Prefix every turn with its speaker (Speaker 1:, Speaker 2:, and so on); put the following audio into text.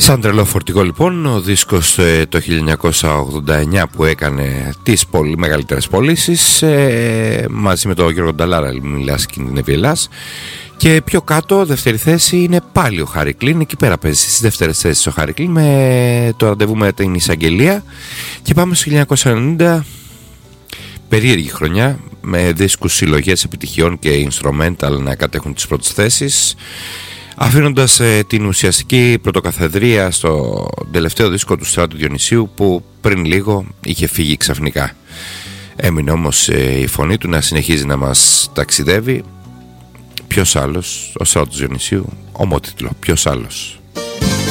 Speaker 1: Σαν τρελό φορτηγό λοιπόν ο δίσκος το 1989 που έκανε τις πολύ μεγαλύτερες πωλήσεις μαζί με τον Γιώργο Νταλάρα, Μιλάς και την Εβιελάς. Και πιο κάτω, δεύτερη θέση, είναι πάλι ο Χάρι Κλίν. Εκεί πέρα παίζει στις δεύτερες θέσεις ο Χάρι Κλίν με το ραντεβού με την εισαγγελία. Και πάμε στο 1990, περίεργη χρονιά, με δίσκους συλλογές επιτυχιών και instrumental να κατέχουν τις πρώτες θέσεις, αφήνοντας την ουσιαστική πρωτοκαθεδρία στο τελευταίο δίσκο του Στράτου Διονυσίου, που πριν λίγο είχε φύγει ξαφνικά. Έμεινε όμως η φωνή του να συνεχίζει να μας ταξιδεύει. Ποιος άλλος, ο Στράτος Διονυσίου, ομότιτλο, ποιος άλλος.